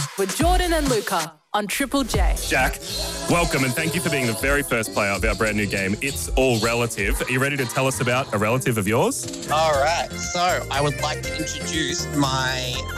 with Jordan and Luca on Triple J. Jack, welcome and thank you for being the very first player of our brand new game, It's All Relative. Are you ready to tell us about a relative of yours? All right, so I would like to introduce my